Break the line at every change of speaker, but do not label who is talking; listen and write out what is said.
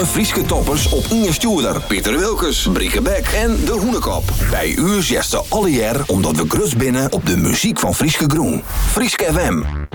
alle Frieske toppers op Inge Stuurder, Pieter Wilkes, Brieke Beck en De Hoenekop. Bij u zesde alle jaar omdat we grus binnen op de muziek van Frieske Groen. Frieske FM.